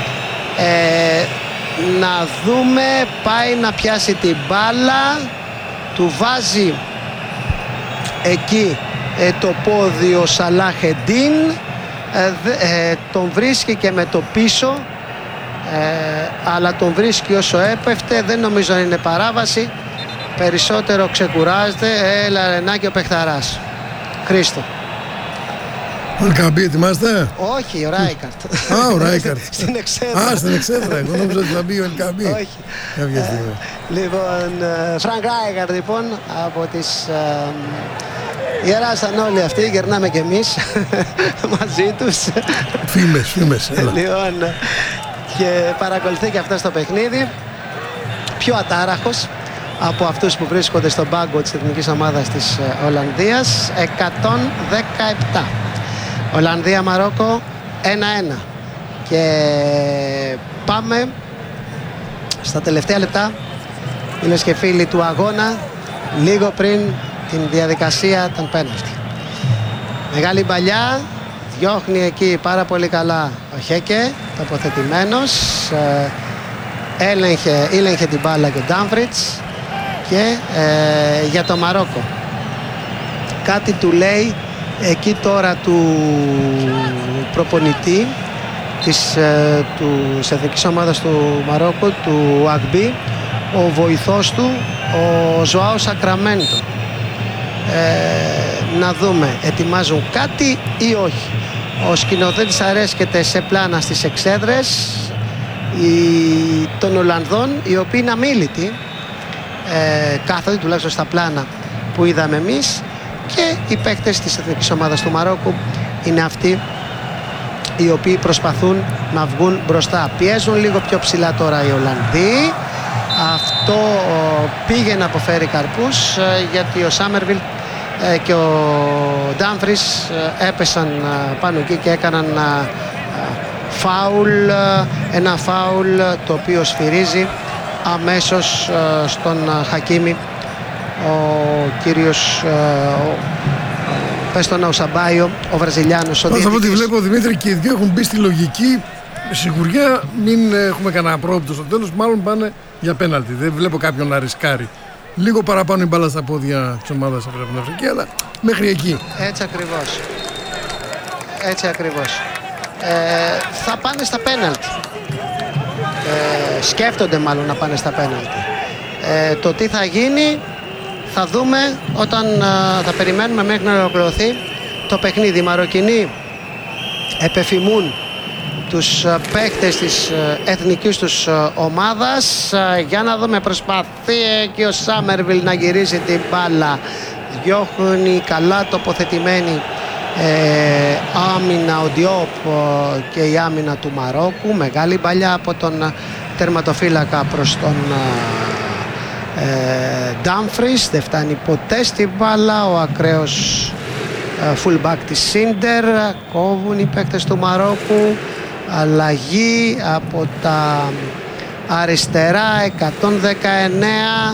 ε, να δούμε, πάει να πιάσει την μπάλα, του βάζει εκεί ε, το πόδι ο Σαλάχ Εντίν, ε, δε, ε, τον βρίσκει και με το πίσω, ε, αλλά τον βρίσκει όσο έπεφτε. Δεν νομίζω να είναι παράβαση, περισσότερο ξεκουράζεται. Έλα Ρενάκη ο παιχταράς. Χρήστο. Ο Ελκαμπή ετοιμάστε? Όχι, ο Ράικαρτ. Α, ο Ράικαρτ. Στην Εξέδρα. Α, στην Εξέδρα. Εγώ νόμιζα ότι θα μπει ο Ελκαμπή. Όχι. Κάποια στιγμή. Λοιπόν, Φρανκ Ράικαρτ λοιπόν από τις γεράσαν όλοι αυτοί, γερνάμε κι εμείς μαζί τους. Φήμες, φήμες. Λοιπόν, και παρακολουθεί και αυτό το παιχνίδι. Πιο ατάραχος από αυτούς που βρίσκονται στον πάγκο της εθνικής ομάδας της Ολλανδίας. εκατόν δεκαεπτά. Ολλανδία-Μαρόκο ένα ένα. Και πάμε στα τελευταία λεπτά, φίλες και φίλοι του αγώνα, λίγο πριν την διαδικασία των πέναλτι. Μεγάλη παλιά, διώχνει εκεί πάρα πολύ καλά ο Χέκε, τοποθετημένος. Έλεγχε, έλεγχε την μπάλα και ο Ντάμφριτς. Και ε, για το Μαρόκο κάτι του λέει εκεί τώρα του προπονητή της, ε, του, της εθνικής ομάδας του Μαρόκου, του Αγμπή, ο βοηθός του, ο Ζωάο Σακραμέντο. Ε, να δούμε, ετοιμάζουν κάτι ή όχι. Ο σκηνοθέτης αρέσκεται σε πλάνα στις εξέδρες οι, των Ολλανδών, οι οποίοι είναι αμίλητοι. Ε, κάθονται τουλάχιστον στα πλάνα που είδαμε εμείς, και οι παίκτες της εθνικής ομάδας του Μαρόκου είναι αυτοί οι οποίοι προσπαθούν να βγουν μπροστά. Πιέζουν λίγο πιο ψηλά τώρα οι Ολλανδοί. Αυτό πήγε να αποφέρει καρπούς, γιατί ο Σάμερβιλ και ο Ντάμφρις έπεσαν πάνω εκεί και έκαναν φάουλ, ένα φάουλ το οποίο σφυρίζει αμέσως στον Χακίμι ο κύριος ο, πες τον Αουσαμπάιο, ο Βραζιλιάνος, ο διαιτητής. Από ό,τι βλέπω, Δημήτρη, και οι δύο έχουν μπει στη λογική, με σιγουριά μην έχουμε κανένα πρόοπτο στο τέλος, μάλλον πάνε για πέναλτι. Δεν βλέπω κάποιον να ρισκάρει. Λίγο παραπάνω η μπάλα στα πόδια της ομάδας από την Αφρική, αλλά μέχρι εκεί. Έτσι ακριβώς. Έτσι ακριβώς. Ε, θα πάνε στα πέναλτι. Ε, σκέφτονται μάλλον να πάνε στα πέναλτι. Ε, το τι θα γίνει θα δούμε όταν ε, θα περιμένουμε μέχρι να ολοκληρωθεί το παιχνίδι. Οι Μαροκινοί επεφημούν τους ε, παίκτες της ε, εθνικής τους ε, ομάδας. Ε, για να δούμε, προσπαθεί και ο Σάμερβιλ να γυρίσει την μπάλα. Διώχνει καλά τοποθετημένη ε, άμυνα ο Διόπ ε, και η άμυνα του Μαρόκου. Μεγάλη παλιά από τον τερματοφύλακα προς τον Ντάμφρις. Δεν φτάνει ποτέ στην μπάλα ο ακραίος ε, fullback της Σίντερ. Κόβουν οι παίκτες του Μαρόκου. Αλλαγή από τα αριστερά, εκατόν δεκαεννέα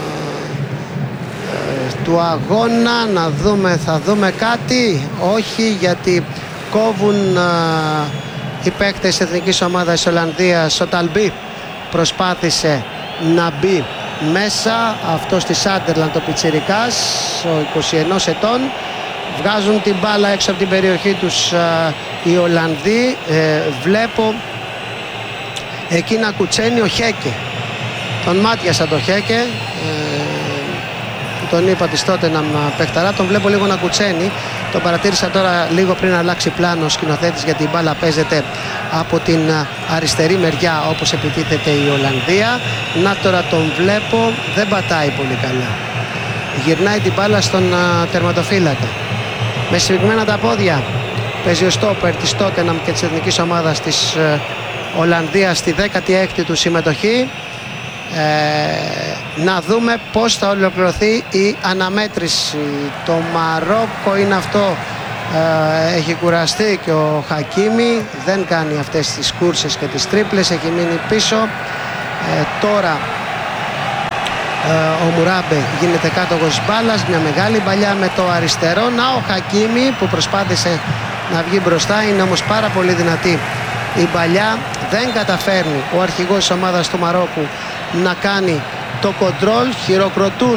του αγώνα. Να δούμε, θα δούμε κάτι. Όχι, γιατί κόβουν α, οι παίκτες εθνικής ομάδας Ολλανδίας. Ο Ταλμπί προσπάθησε να μπει μέσα, αυτός της Άντερλαντ ο πιτσιρικάς, ο είκοσι ενός ετών. Βγάζουν την μπάλα έξω από την περιοχή τους α, οι Ολλανδοί. ε, βλέπω εκεί να κουτσένει ο Χέκε. Τον μάτιασα το Χέκε, ε, τον είπα της τότε να παιχταρά, τον βλέπω λίγο να κουτσένει. Τον παρατήρησα τώρα λίγο πριν αλλάξει πλάνο ο σκηνοθέτης, γιατί η μπάλα παίζεται από την αριστερή μεριά όπως επιτίθεται η Ολλανδία. Να τώρα τον βλέπω, δεν πατάει πολύ καλά. Γυρνάει την μπάλα στον α, τερματοφύλακα. Με σφιγμένα τα πόδια παίζει ο στόπερ της Τότεναμ και της εθνικής ομάδας της ε, Ολλανδίας στη δέκατη έκτη του συμμετοχή. Ε, να δούμε πώς θα ολοκληρωθεί η αναμέτρηση. Το Μαρόκο είναι αυτό, ε, έχει κουραστεί και ο Χακίμι δεν κάνει αυτές τις κούρσες και τις τρίπλες, έχει μείνει πίσω. ε, τώρα ε, ο Μουράμπε γίνεται κάτοχος μπάλας, μια μεγάλη παλιά με το αριστερό. Να ο Χακίμι που προσπάθησε να βγει μπροστά, είναι όμως πάρα πολύ δυνατή η παλιά, δεν καταφέρνει ο αρχηγός της ομάδας του Μαρόκου να κάνει το κοντρόλ. Χειροκροτούν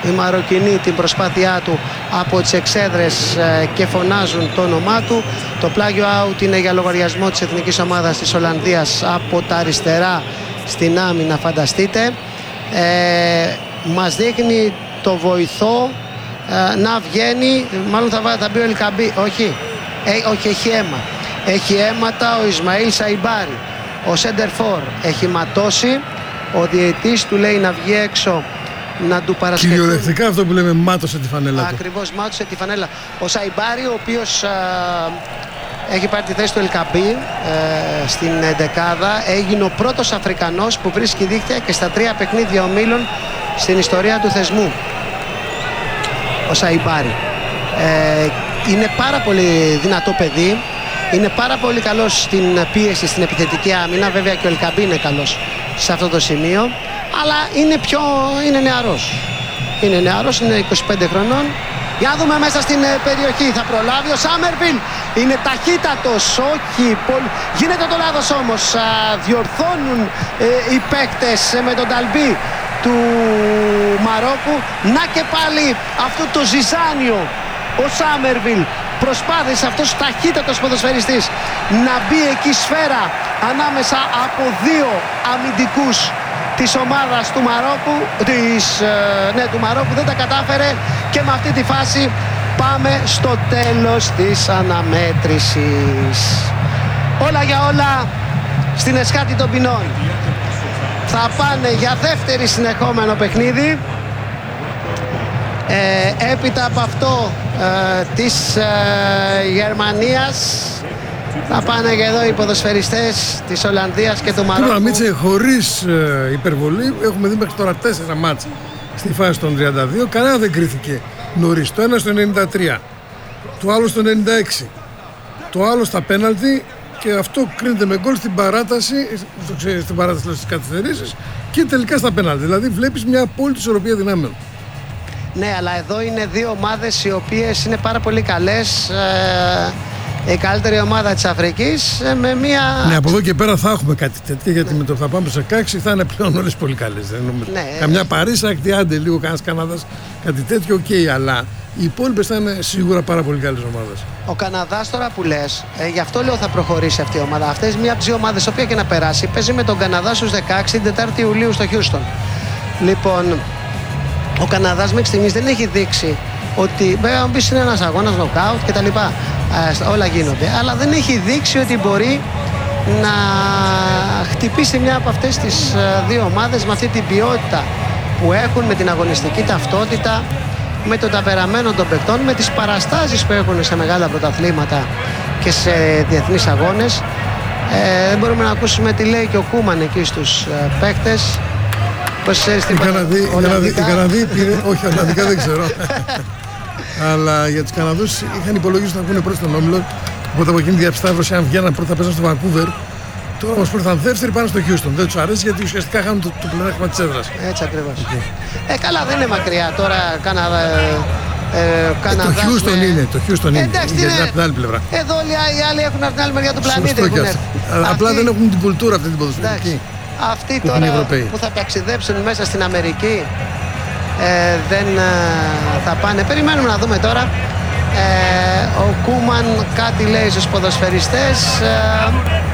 οι Μαροκινοί την προσπάθειά του από τις εξέδρες και φωνάζουν το όνομά του. Το πλάγιο out είναι για λογαριασμό της εθνικής ομάδας της Ολλανδίας από τα αριστερά στην άμυνα, φανταστείτε. Ε, μας δείχνει το βοηθό ε, να βγαίνει, μάλλον θα, θα μπει ο Ελκαμπή, όχι, ε, όχι, έχει αίμα. Έχει αίματα ο Ισμαήλ Σαϊμπάρη. Ο Σέντερφορ έχει ματώσει. Ο διαιτής του λέει να βγει έξω να του παρασκευτούν. Κυριολεκτικά αυτό που λέμε, μάτωσε τη φανέλα του. Ακριβώς, μάτωσε τη φανέλα. Ο Σαϊμπάρη, ο οποίος α, έχει πάρει τη θέση του Ελκαμπή ε, στην δεκάδα, έγινε ο πρώτος Αφρικανός που βρίσκει δίχτυα και στα τρία παιχνίδια ομίλων στην ιστορία του θεσμού. Ο Σαϊμπάρη ε, είναι πάρα πολύ δυνατό παιδί. Είναι πάρα πολύ καλός στην πίεση, στην επιθετική άμυνα. Βέβαια και ο Ελκαμπή είναι καλός σε αυτό το σημείο. Αλλά είναι πιο... είναι νεαρός. Είναι νεαρός, είναι είκοσι πέντε χρονών. Για να δούμε μέσα στην περιοχή. Θα προλάβει ο Σάμερβιλ. Είναι ταχύτατος. Όχι πολύ... Γίνεται το λάθος όμως. Α, διορθώνουν ε, οι παίκτες ε, με τον Ταλμπί του Μαρόκου. Να και πάλι αυτό το ζυζάνιο. Ο Σάμερβιλ προσπάθησε αυτός ο ταχύτατος ποδοσφαιριστής να μπει εκεί σφαίρα ανάμεσα από δύο αμυντικούς της ομάδας του Μαρόκου, της, ναι, του Μαρόκου. Δεν τα κατάφερε και με αυτή τη φάση πάμε στο τέλος της αναμέτρησης. Όλα για όλα στην Εσχάτη των Πινών. Θα πάνε για δεύτερη συνεχόμενο παιχνίδι. Ε, έπειτα από αυτό ε, της ε, Γερμανίας θα πάνε και εδώ οι ποδοσφαιριστές της Ολλανδίας και του Μαρόκου. Τώρα Μίτσε, χωρίς ε, υπερβολή, έχουμε δει μέχρι τώρα τέσσερα μάτς στη φάση των τριάντα δύο. Κανένα δεν κρίθηκε νωρίς. Το ένα στο ενενήντα τρία, το άλλο στο ενενήντα έξι, το άλλο στα πέναλτι, και αυτό κρίνεται με γκολ στην παράταση, στην παράταση στις καθυστερήσεις και τελικά στα πέναλτι. Δηλαδή βλέπεις μια απόλυτη ισορροπία δυνάμεων. Ναι, αλλά εδώ είναι δύο ομάδες οι οποίες είναι πάρα πολύ καλές. Ε, η καλύτερη ομάδα της Αφρικής ε, με μια... Ναι, από εδώ και πέρα θα έχουμε κάτι τέτοιο, γιατί ναι, με το θα πάμε σε έξι θα είναι πλέον όλες πολύ καλές. Δεν νομίζω. Ναι, καμιά ε, Παρίσι, ακτιάντε λίγο, κανένας Καναδάς, κάτι τέτοιο, οκ, okay, αλλά οι υπόλοιπες θα είναι σίγουρα πάρα πολύ καλές ομάδες. Ο Καναδάς τώρα που λες, ε, γι' αυτό λέω θα προχωρήσει αυτή η ομάδα. Αυτές μία από τις δύο ομάδες, οποία και να περάσει, παίζει με τον Καναδά στους δεκαέξι την τετάρτη Ιουλίου στο Χιούστον. Λοιπόν, ο Καναδάς μέχρι στιγμής δεν έχει δείξει ότι βέβαια αν πεις είναι ένας αγώνας νοκάουτ και τα λοιπά, ε, όλα γίνονται, αλλά δεν έχει δείξει ότι μπορεί να χτυπήσει μια από αυτές τις ε, δύο ομάδες με αυτή την ποιότητα που έχουν, με την αγωνιστική ταυτότητα, με το ταπεραμένο των παικτών, με τις παραστάσεις που έχουν σε μεγάλα πρωταθλήματα και σε διεθνείς αγώνες. Ε, δεν μπορούμε να ακούσουμε τι λέει και ο Κούμαν εκεί στους ε, παίκτες. Οι Καναδοί πήρε, όχι Ολλανδικά δεν ξέρω, αλλά για τους Καναδούς είχαν υπολογίσει να βγουν πρώτοι στον όμιλο, οπότε από εκείνη τη διαπιστάβρωση αν βγαίναν πρώτα παίζαν στο Βανκούβερ. Τώρα όμως ήρθαν δεύτεροι πάνω στο Χιούστον. Δεν τους αρέσει γιατί ουσιαστικά χάνουν το, το πλεονέκτημα της έδρας. Έτσι ακριβώς. Okay. Ε, καλά, δεν είναι μακριά τώρα. Καναδά. Ε, ε, το Χιούστον με... είναι, το Χιούστον είναι. Εντάξει, είναι είναι... από την άλλη πλευρά. Εδώ οι άλλοι έχουν από την άλλη μεριά του πλανήτη. Απλά δεν έχουν την κουλτούρα αυτή την ποδοσφαιρική. Αυτοί τώρα που θα ταξιδέψουν μέσα στην Αμερική ε, δεν ε, θα πάνε. Περιμένουμε να δούμε τώρα. Ε, ο Κούμαν κάτι λέει στους ποδοσφαιριστές. Ε,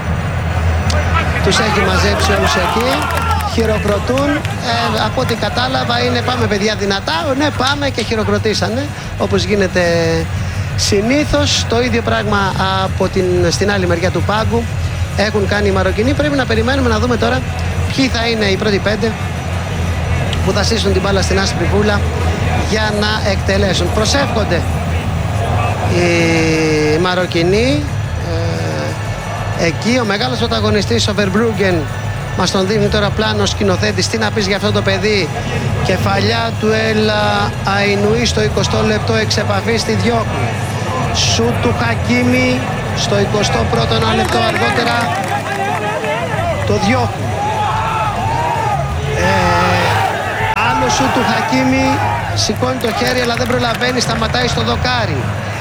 τους έχει μαζέψει όλους εκεί. Χειροκροτούν. Ε, από ό,τι κατάλαβα είναι πάμε παιδιά δυνατά. Ναι, πάμε, και χειροκροτήσανε όπως γίνεται συνήθως. Το ίδιο πράγμα από την, στην άλλη μεριά του πάγκου έχουν κάνει οι Μαροκινοί. Πρέπει να περιμένουμε να δούμε τώρα ποιοι θα είναι οι πρώτοι πέντε που θα στήσουν την μπάλα στην άσπρη βούλα για να εκτελέσουν. Προσεύχονται οι Μαροκινοί. Ε, εκεί ο μεγάλος πρωταγωνιστής ο Verbruggen μας τον δίνει τώρα πλάνο σκηνοθέτης. Τι να πεις για αυτό το παιδί? Κεφαλιά του Έλα Αϊνουή στο εικοστό λεπτό εξ επαφής τη διώχνει. Σου του Χακίμι στο εικοστό πρώτο, ένα λεπτό αργότερα το διώχνει. Ε, άλλο σου του Χακίμι, σηκώνει το χέρι αλλά δεν προλαβαίνει, σταματάει στο δοκάρι.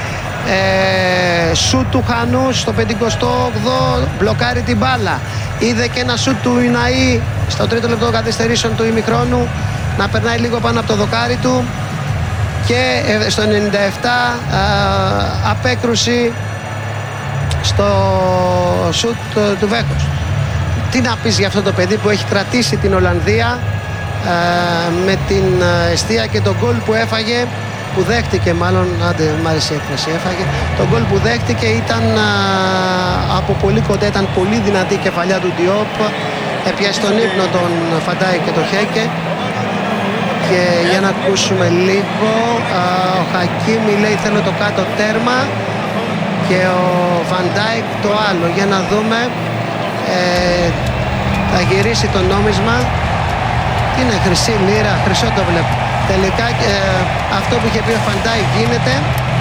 Ε, σου του Χανού στο πενηκοστό όγδοο μπλοκάρει την μπάλα. Είδε και ένα σου του Ιναή στο τρίτο λεπτό καθυστερήσεων του ημιχρόνου να περνάει λίγο πάνω από το δοκάρι του και στο ενενήντα επτά α, απέκρουση στο σουτ του Βέχος. Τι να πεις για αυτό το παιδί που έχει κρατήσει την Ολλανδία α, με την εστία και τον γκολ που έφαγε, που δέχτηκε μάλλον, άντε μ' άρεσε η έκφραση, έφαγε τον γκολ που δέχτηκε, ήταν α, από πολύ κοντά, ήταν πολύ δυνατή η κεφαλιά του Διόπ, έπιασε τον ύπνο τον Φαντάι και τον Χέκε. Και για να ακούσουμε λίγο, α, ο Χακίμι λέει θέλω το κάτω τέρμα και ο Φαντάικ το άλλο. Για να δούμε, ε, θα γυρίσει το νόμισμα. Τι είναι, χρυσή λίρα, χρυσό το βλέπω. Τελικά ε, αυτό που είχε πει ο Φαντάικ γίνεται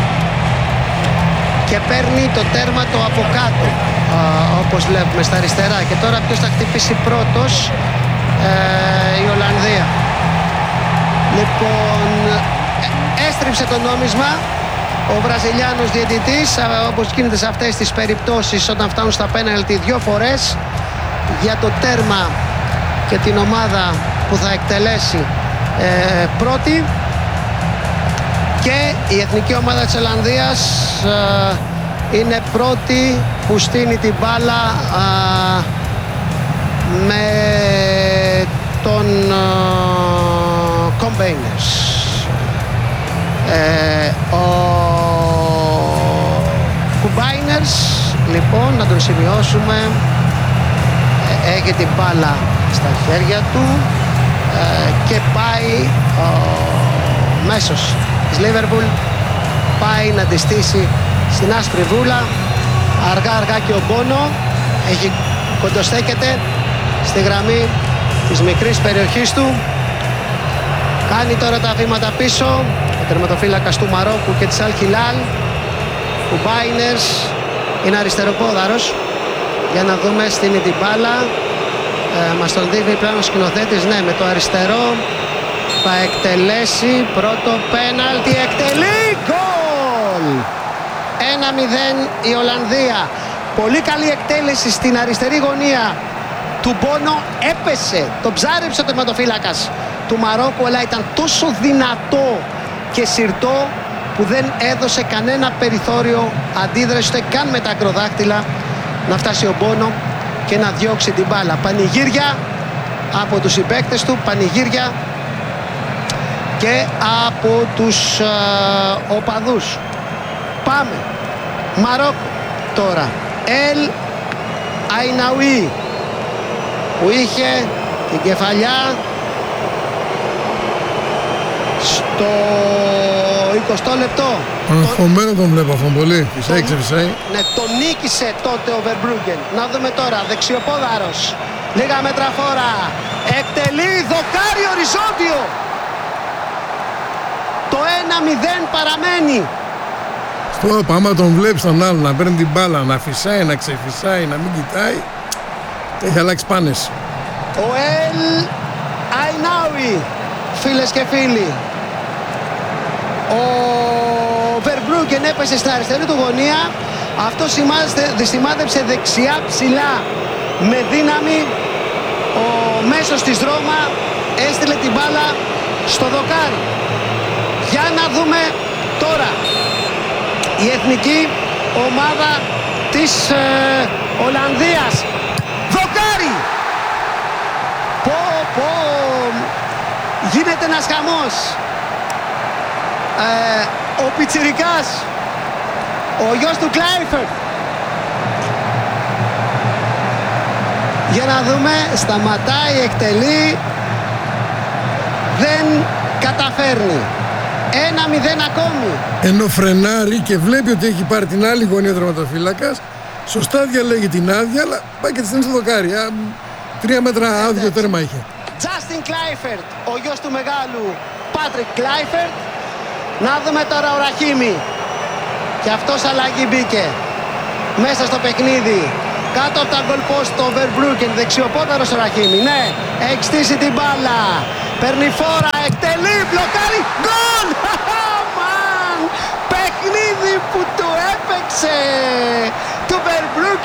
και παίρνει το τέρμα το από κάτω, α, όπως βλέπουμε στα αριστερά. Και τώρα ποιος θα χτυπήσει πρώτος? ε, η Ολλανδία. Λοιπόν, έστριψε το νόμισμα ο Βραζιλιάνος διαιτητής, όπως γίνεται σε αυτές τις περιπτώσεις όταν φτάνουν στα πέναλτι, δύο φορές για το τέρμα και την ομάδα που θα εκτελέσει ε, πρώτη. Και η εθνική ομάδα της Ολλανδίας ε, είναι πρώτη που στείνει την μπάλα ε, με τον Combiners. Ε, ο Combiners, λοιπόν, να τον σημειώσουμε, ε, έχει την μπάλα στα χέρια του ε, και πάει ο μέσος της Liverpool, πάει να τη στήσει στην άσπρη βούλα. Αργά αργά και ο Μπόνο έχει κοντοστέκεται στη γραμμή της μικρής περιοχής του. Κάνει τώρα τα βήματα πίσω ο τερματοφύλακας του Μαρόκου και της Αλ Χιλάλ. Ο Μπάινερς είναι αριστεροπόδαρος. Για να δούμε, στείνει την μπάλα, ε, μας τον δείχνει πλέον ο σκηνοθέτης. Ναι, με το αριστερό θα εκτελέσει πρώτο πέναλτι. Εκτελεί γκολ! ένα μηδέν η Ολλανδία. Πολύ καλή εκτέλεση στην αριστερή γωνία του Μπόνο. Έπεσε, τον ψάρεψε ο τερματοφύλακας του Μαρόκου, αλλά ήταν τόσο δυνατό και συρτό που δεν έδωσε κανένα περιθώριο αντίδραση, ούτε καν με τα ακροδάχτυλα, να φτάσει ο Μπόνο και να διώξει την μπάλα. Πανηγύρια από τους συμπαίκτες του, πανηγύρια και από τους α, οπαδούς. Πάμε. Μαρόκο τώρα. Ελ Αϊναουί, που είχε την κεφαλιά στο εικοστό λεπτό. Αγχωμένο τον βλέπω αυτόν πολύ. Φυσάει, ξεφυσάει. Ναι, τον νίκησε τότε ο Verbruggen. Να δούμε τώρα, δεξιοπόδαρος, λίγα μέτρα φόρα, εκτελεί, δοκάρι οριζόντιο. Το ένα μηδέν παραμένει. Στο άμα τον βλέπεις τον άλλο να παίρνει την μπάλα, να φυσάει, να ξεφυσάει, να μην κοιτάει, έχει αλλάξει πάνες. Ο Ελ Αϊνάουι, φίλες και φίλοι. Ο Verbruggen έπεσε στην αριστερή του γωνία. Αυτό σημάδεψε δεξιά ψηλά με δύναμη. Ο μέσος της Ρώμα έστειλε την μπάλα στο δοκάρι. Για να δούμε τώρα η εθνική ομάδα της ε, Ολλανδίας. Δοκάρι! Πω πω, γίνεται ένας χαμός. Ε, ο Πιτσιρικάς, ο γιος του Κλάιφερτ. Για να δούμε, σταματάει, εκτελεί, δεν καταφέρνει. Ένα μηδέν ακόμη. Ενώ φρενάρει και βλέπει ότι έχει πάρει την άλλη γωνία ο τερματοφύλακας, σωστά διαλέγει την άδεια, αλλά πάει και τη στέλνει στο δοκάρι. Α, τρία μέτρα άδειο τέρμα είχε. Τζάστιν Κλάιφερτ, ο γιος του μεγάλου Πάτρικ Κλάιφερτ. Να δούμε τώρα ο Ραχίμι. Και αυτός αλλαγή μπήκε μέσα στο παιχνίδι. Κάτω από τα γκολ post το Verbruggen, δεξιοπόδαρος ο Ραχίμι. Ναι, έχει στήσει την μπάλα. Παίρνει φόρα, εκτελεί, μπλοκάρει, γκολ! Μαν! Παιχνίδι που του έπαιξε του Verbruggen.